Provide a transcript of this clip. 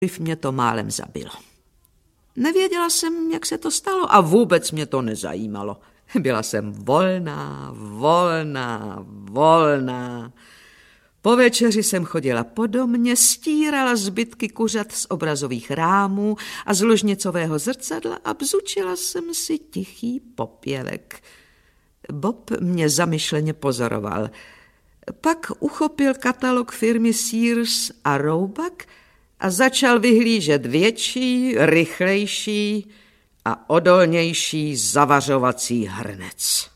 Mě to málem zabilo. Nevěděla jsem, jak se to stalo a vůbec mě to nezajímalo. Byla jsem volná. Po večeři jsem chodila po domě, stírala zbytky kuřat z obrazových rámů a z ložnicového zrcadla a bzučila jsem si tichý popělek. Bob mě zamyšleně pozoroval. Pak uchopil katalog firmy Sears a Roebuck a začal vyhlížet větší, rychlejší a odolnější zavařovací hrnec.